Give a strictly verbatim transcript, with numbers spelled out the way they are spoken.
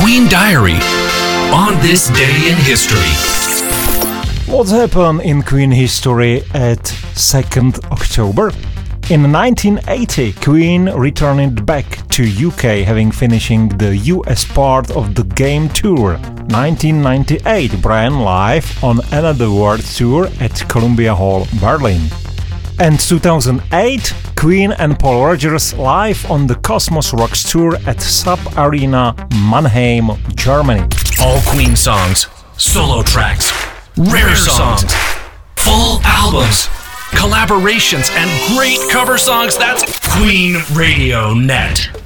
Queen Diary on this day in history. What happened in Queen history at second October? In nineteen eighty, Queen returned back to U K, having finishing the U S part of the Game Tour. nineteen ninety-eight, Brian live on another world tour at Columbia Hall, Berlin. And two thousand eight, Queen and Paul Rogers live on the Cosmos Rocks tour at Sub Arena, Mannheim, Germany. All Queen songs, solo tracks, rare songs, full albums, collaborations, and great cover songs. That's Queen Radio Net.